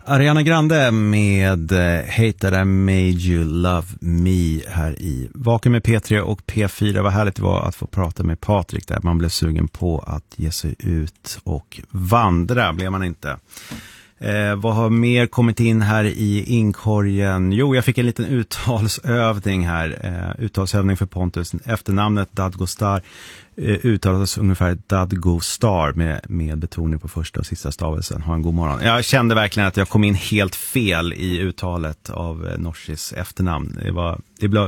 Ariana Grande med Hate That I Made You Love Me här i Vaken med P3 och P4. Vad härligt det var att få prata med Patrik där. Man blev sugen på att ge sig ut och vandra, blev man inte. Vad har mer kommit in här i inkorgen? Jo, jag fick en liten uttalsövning här. Uttalsövning för Pontus. Efternamnet Dadgostar uttalades ungefär Dadgostar med betoning på första och sista stavelsen. Ha en god morgon. Jag kände verkligen att jag kom in helt fel i uttalet av Norsis efternamn. Det